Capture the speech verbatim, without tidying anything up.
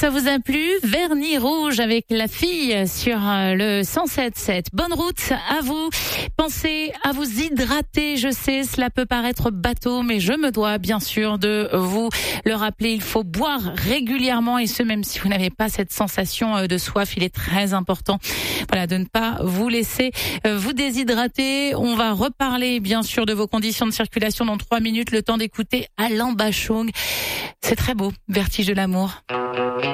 ça vous a plu. Vernis rouge avec la fille sur le cent sept sept. Bonne route à vous. Pensez à vous hydrater. Je sais, cela peut paraître bateau, mais je me dois bien sûr de vous le rappeler. Il faut boire régulièrement, et ce même si vous n'avez pas cette sensation de soif. Il est très important, voilà, de ne pas vous laisser vous déshydrater. On va reparler bien sûr de vos conditions de circulation dans trois minutes. Le temps d'écouter Alain Bachung. C'est très beau, Vertige de l'amour.